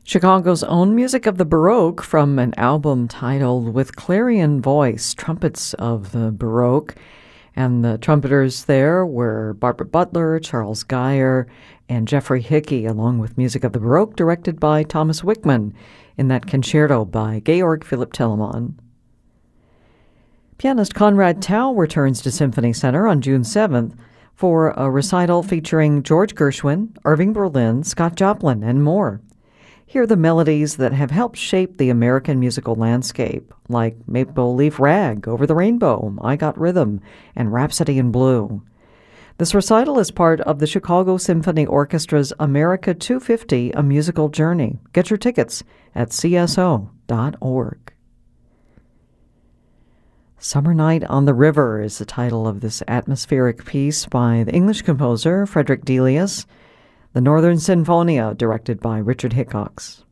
Chicago's own music of the Baroque from an album titled With Clarion Voice, Trumpets of the Baroque. And the trumpeters there were Barbara Butler, Charles Geyer, and Jeffrey Hickey, along with music of the Baroque directed by Thomas Wickman in that concerto by Georg Philipp Telemann. Pianist Conrad Tao returns to Symphony Center on June 7th for a recital featuring George Gershwin, Irving Berlin, Scott Joplin, and more. Hear the melodies that have helped shape the American musical landscape, like Maple Leaf Rag, Over the Rainbow, I Got Rhythm, and Rhapsody in Blue. This recital is part of the Chicago Symphony Orchestra's America 250, A Musical Journey. Get your tickets at cso.org. Summer Night on the River is the title of this atmospheric piece by the English composer Frederick Delius. The Northern Sinfonia, directed by Richard Hickox.